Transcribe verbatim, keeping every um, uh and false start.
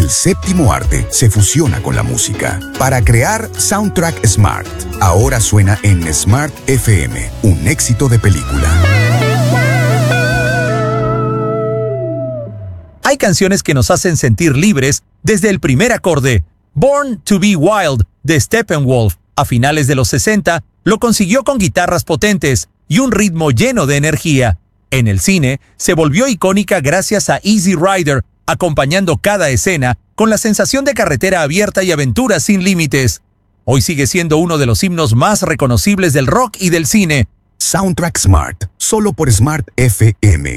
El séptimo arte se fusiona con la música para crear Soundtrack Smart. Ahora suena en Smart F M, un éxito de película. Hay canciones que nos hacen sentir libres desde el primer acorde. Born to be Wild de Steppenwolf, a finales de los sesenta, lo consiguió con guitarras potentes y un ritmo lleno de energía. En el cine, se volvió icónica gracias a Easy Rider, acompañando cada escena con la sensación de carretera abierta y aventuras sin límites. Hoy sigue siendo uno de los himnos más reconocibles del rock y del cine. Soundtrack Smart, solo por Smart F M.